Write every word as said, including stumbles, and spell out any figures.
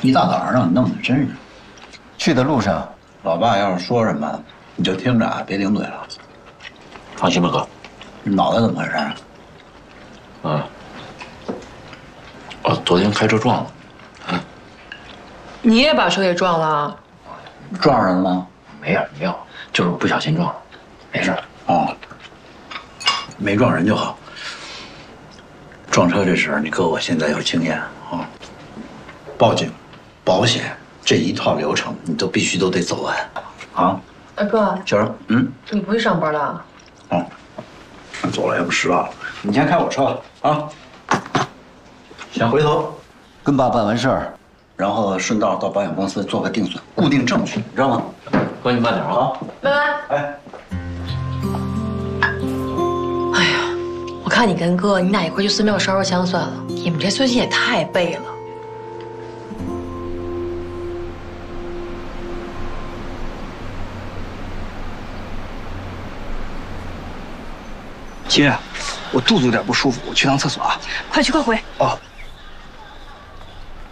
一大早上让你弄的，真是。 去的路上， 老爸要是说什么，你就听着啊，别顶嘴了。 放心吧，哥。 你脑袋怎么回事？ 啊，我昨天开车撞了。嗯。 你也把车给撞了？ 撞上了吗？ 没有没有，就是不小心撞了，没事。 哦，没撞人就好。撞车这事儿，你哥我现在有经验啊。报警、保险这一套流程，你都必须都得走完。啊， 二哥， 小柔，嗯， 你不去上班了？ 哦，走了也不迟到了。你先开我车啊。先回头跟爸办完事儿， 然后顺道到保险公司做个定损，固定证据，你知道吗？ 哥，你慢点啊。 拜拜。 哎。 哎呀，我看你跟哥，你俩一块去寺庙烧烧香算了。你们这最近也太背了。 姐，我肚子有点不舒服，我去趟厕所啊。 快去快回。 哦。